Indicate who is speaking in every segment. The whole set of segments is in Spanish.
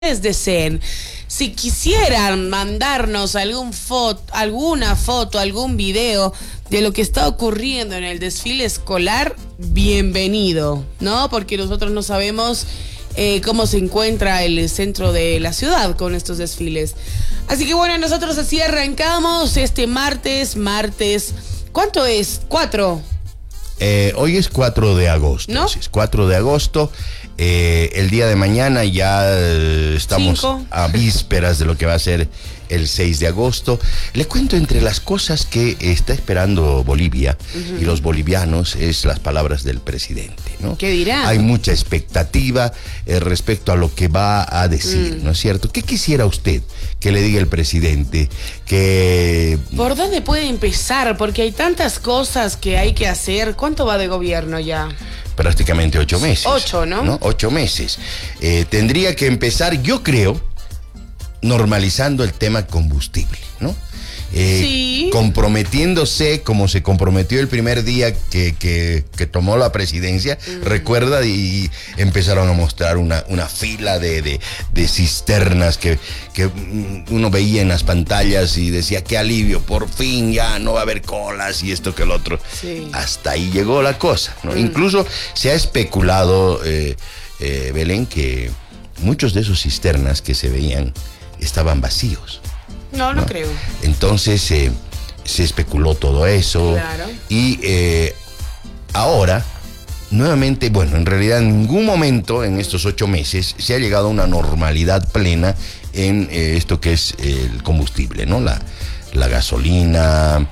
Speaker 1: deseen, si quisieran mandarnos alguna foto, algún video de lo que está ocurriendo en el desfile escolar, bienvenido, ¿no? Porque nosotros no sabemos cómo se encuentra el centro de la ciudad con estos desfiles. Así que bueno, nosotros así arrancamos este martes, ¿cuánto es? 4.
Speaker 2: Hoy es 4 de agosto,
Speaker 1: ¿no?
Speaker 2: Sí, es 4 de agosto. El día de mañana ya estamos
Speaker 1: 5.
Speaker 2: a vísperas de lo que va a ser el 6 de agosto. Le cuento, entre las cosas que está esperando Bolivia y los bolivianos es las palabras del presidente, ¿no?
Speaker 1: ¿Qué dirá?
Speaker 2: Hay mucha expectativa respecto a lo que va a decir, ¿no es cierto? ¿Qué quisiera usted que le diga el presidente?
Speaker 1: ¿Por dónde puede empezar? Porque hay tantas cosas que hay que hacer. ¿Cuánto va de gobierno ya?
Speaker 2: Prácticamente 8 meses.
Speaker 1: 8, ¿no?
Speaker 2: 8 meses. Tendría que empezar, yo creo, normalizando el tema combustible, ¿no?
Speaker 1: Sí.
Speaker 2: Comprometiéndose como se comprometió el primer día que tomó la presidencia, recuerda, y empezaron a mostrar una fila de cisternas que uno veía en las pantallas y decía, qué alivio, por fin ya no va a haber colas y esto que el otro.
Speaker 1: Sí.
Speaker 2: Hasta ahí llegó la cosa, ¿no? Incluso se ha especulado, Belén, que muchos de esos cisternas que se veían estaban vacíos.
Speaker 1: No creo.
Speaker 2: Entonces se especuló todo eso.
Speaker 1: Claro.
Speaker 2: Y ahora, nuevamente, bueno, en realidad en ningún momento en estos 8 meses se ha llegado a una normalidad plena en esto que es el combustible, ¿no? La gasolina,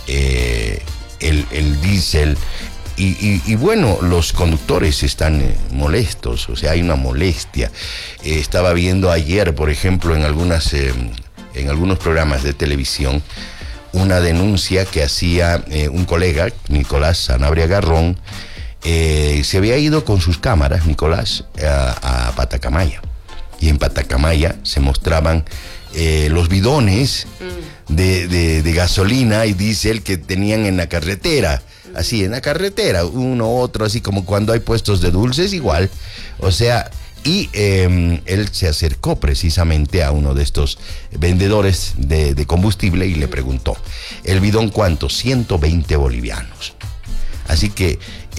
Speaker 2: el diésel. Y bueno, los conductores están molestos, o sea, hay una molestia. Estaba viendo ayer, por ejemplo, en algunos programas de televisión, una denuncia que hacía un colega, Nicolás Sanabria Garrón. Se había ido con sus cámaras, Nicolás, a Patacamaya. Y en Patacamaya se mostraban los bidones de gasolina y diésel que tenían en la carretera. Así, en la carretera, uno, otro, así como cuando hay puestos de dulces, igual. O sea, y él se acercó precisamente a uno de estos vendedores de combustible y le preguntó, ¿el bidón cuánto? 120 bolivianos. Así que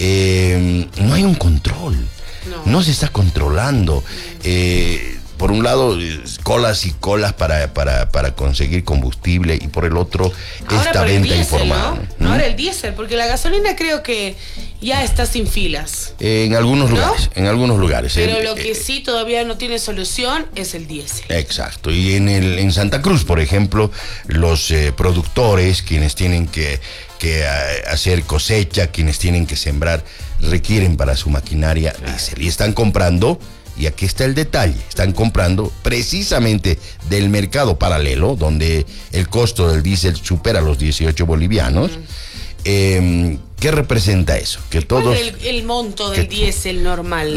Speaker 2: no hay un control, no se está controlando. Por un lado, colas y colas para conseguir combustible, y por el otro,
Speaker 1: ahora
Speaker 2: esta venta informada.
Speaker 1: ¿no? Ahora el diésel, porque la gasolina creo que ya está sin filas.
Speaker 2: En algunos lugares.
Speaker 1: Pero lo que sí todavía no tiene solución es el diésel.
Speaker 2: Exacto. Y en Santa Cruz, por ejemplo, los productores, quienes tienen que hacer cosecha, quienes tienen que sembrar, requieren para su maquinaria diésel. Y están comprando. Y aquí está el detalle, están comprando precisamente del mercado paralelo, donde el costo del diésel supera los 18 bolivianos. ¿Qué representa eso? Que todos,
Speaker 1: ¿cuál es el monto del diésel normal?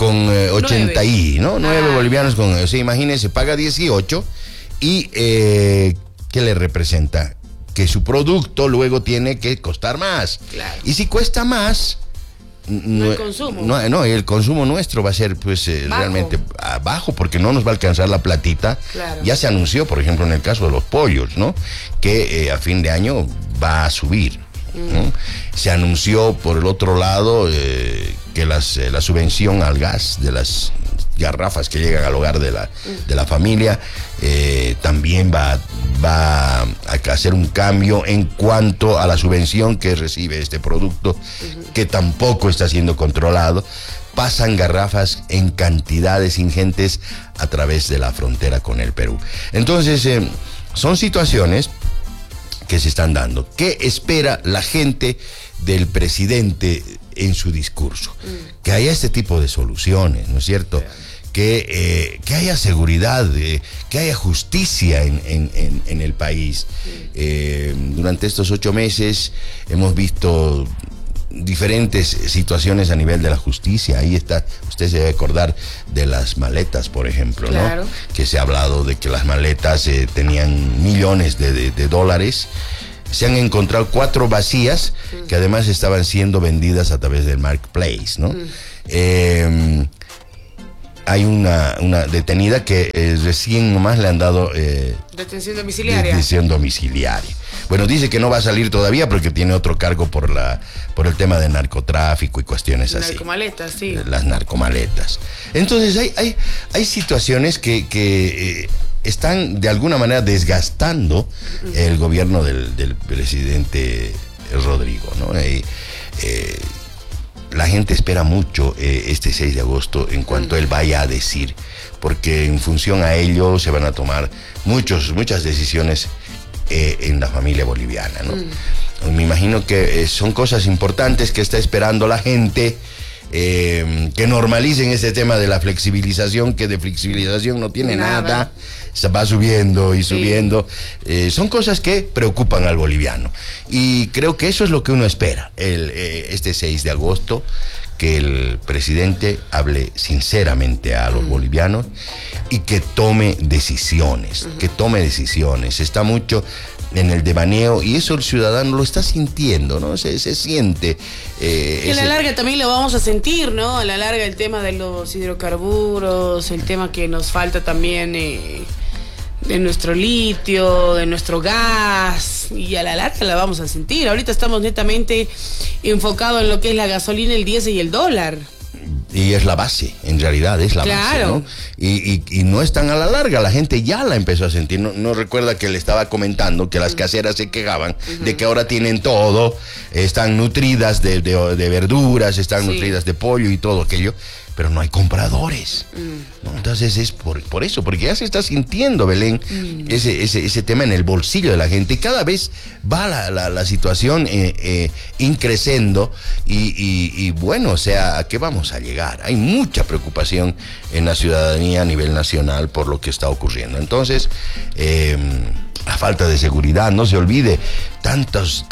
Speaker 2: 9,80 ¿no? 9 bolivianos con, o sea, imagínense, paga 18 y ¿qué le representa? Que su producto luego tiene que costar más.
Speaker 1: Claro.
Speaker 2: Y si cuesta más,
Speaker 1: el consumo.
Speaker 2: El consumo nuestro va a ser realmente bajo, porque no nos va a alcanzar la platita.
Speaker 1: Claro.
Speaker 2: Ya se anunció, por ejemplo, en el caso de los pollos, ¿no? Que a fin de año va a subir, ¿no? Se anunció por el otro lado que la subvención al gas de las garrafas que llegan al hogar de la familia también va a hacer un cambio en cuanto a la subvención que recibe este producto, que tampoco está siendo controlado. Pasan garrafas en cantidades ingentes a través de la frontera con el Perú. Entonces, son situaciones que se están dando. ¿Qué espera la gente del presidente en su discurso? Que haya este tipo de soluciones, ¿no es cierto? Que haya seguridad, que haya justicia en el país. Durante estos 8 meses hemos visto diferentes situaciones a nivel de la justicia. Ahí está, usted se debe acordar de las maletas, por ejemplo,
Speaker 1: claro,
Speaker 2: ¿no? Que se ha hablado de que las maletas tenían millones de dólares. Se han encontrado 4 vacías que además estaban siendo vendidas a través del marketplace, ¿no? hay una detenida que recién nomás le han dado
Speaker 1: detención domiciliaria.
Speaker 2: Detención domiciliaria. Bueno, dice que no va a salir todavía porque tiene otro cargo por el tema de narcotráfico y cuestiones así.
Speaker 1: Narcomaletas, sí.
Speaker 2: Las narcomaletas. Entonces hay situaciones que están de alguna manera desgastando el gobierno del presidente Rodrigo, ¿no? La gente espera mucho este 6 de agosto en cuanto él vaya a decir, porque en función a ello se van a tomar muchas decisiones en la familia boliviana, ¿no? Me imagino que son cosas importantes que está esperando la gente, que normalicen ese tema de la flexibilización, que de flexibilización no tiene nada. Se va subiendo y subiendo. Son cosas que preocupan al boliviano. Y creo que eso es lo que uno espera este 6 de agosto, que el presidente hable sinceramente a los bolivianos y que tome decisiones, Está mucho en el devaneo y eso el ciudadano lo está sintiendo, ¿no? Se siente.
Speaker 1: Y a la larga también lo vamos a sentir, ¿no? A la larga el tema de los hidrocarburos, el tema que nos falta también de nuestro litio, de nuestro gas, y a la larga la vamos a sentir. Ahorita estamos netamente enfocados en lo que es la gasolina, el diésel y el dólar.
Speaker 2: Y es la base, en realidad es la base, ¿no? Y no es tan a la larga, la gente ya la empezó a sentir. No recuerda que le estaba comentando que las caseras se quejaban de que ahora tienen todo, están nutridas de verduras, están nutridas de pollo y todo aquello, pero no hay compradores, ¿no? Entonces es por eso, porque ya se está sintiendo, Belén, ese tema en el bolsillo de la gente, y cada vez va la situación increciendo y bueno, o sea, ¿a qué vamos a llegar? Hay mucha preocupación en la ciudadanía a nivel nacional por lo que está ocurriendo. Entonces, la falta de seguridad, no se olvide, tantas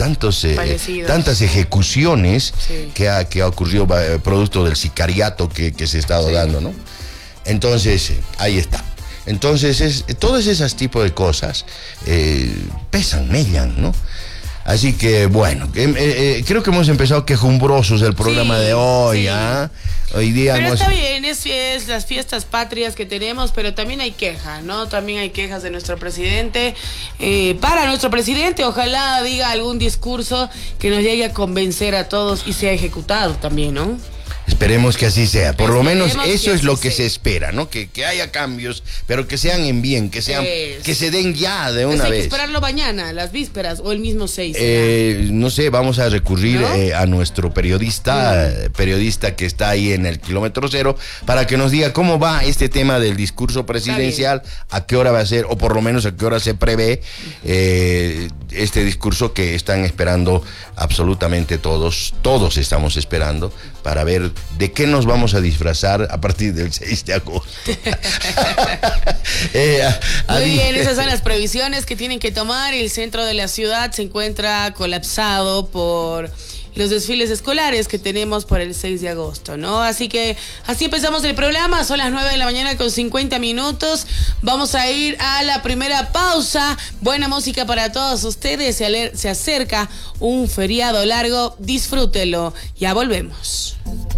Speaker 2: ejecuciones que ha ocurrido producto del sicariato que se ha estado dando, ¿no? Entonces, ahí está. Entonces, todos esos tipos de cosas pesan, mellan, ¿no? Así que, bueno, creo que hemos empezado quejumbrosos el programa de hoy, ¿ah? Hoy día
Speaker 1: pero está bien, es las fiestas patrias que tenemos, pero también hay quejas, ¿no? También hay quejas de nuestro presidente. Para nuestro presidente, ojalá diga algún discurso que nos llegue a convencer a todos y sea ejecutado también, ¿no?
Speaker 2: Esperemos que así sea. Por lo menos eso es lo que se espera, ¿no? Que haya cambios, pero que sean en bien, que se den ya de una vez. Hay que
Speaker 1: esperarlo mañana, las vísperas o el mismo 6.
Speaker 2: No sé, vamos a recurrir a nuestro periodista que está ahí en el kilómetro cero, para que nos diga cómo va este tema del discurso presidencial, a qué hora va a ser, o por lo menos a qué hora se prevé este discurso que están esperando absolutamente todos estamos esperando, para ver de qué nos vamos a disfrazar a partir del 6 de agosto.
Speaker 1: Muy bien, esas son las previsiones que tienen que tomar. El centro de la ciudad se encuentra colapsado por los desfiles escolares que tenemos por el 6 de agosto, ¿no? Así que así empezamos el programa, son las 9 de la mañana con 50 minutos. Vamos a ir a la primera pausa. Buena música para todos ustedes. Se acerca un feriado largo, disfrútelo. Ya volvemos.